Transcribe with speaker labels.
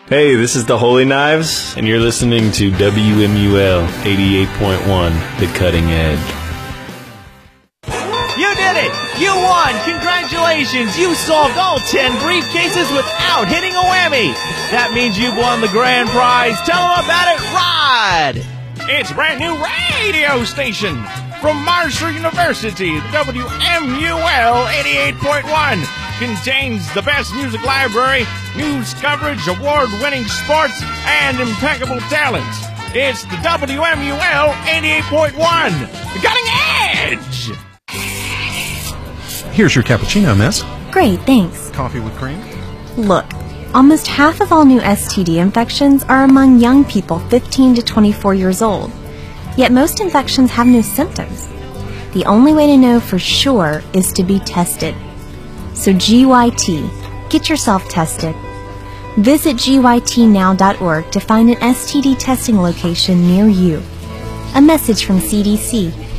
Speaker 1: Hey, this is the Holy Knives, and you're listening to WMUL 88.1, The Cutting Edge.
Speaker 2: You did it! You won! Congratulations! You solved all 10 briefcases without hitting a whammy! That means you've won the grand prize. Tell them about it, Rod!
Speaker 3: It's a brand new radio station from Marshall University, WMUL 88.1. Contains the best music library, news coverage, award-winning sports, and impeccable talent. It's the WMUL 88.1, The Cutting Edge!
Speaker 4: Here's your cappuccino, miss.
Speaker 5: Great, thanks.
Speaker 4: Coffee with cream?
Speaker 5: Look, almost half of all new STD infections are among young people 15 to 24 years old. Yet most infections have no symptoms. The only way to know for sure is to be tested. So GYT, get yourself tested. Visit gytnow.org to find an STD testing location near you. A message from CDC.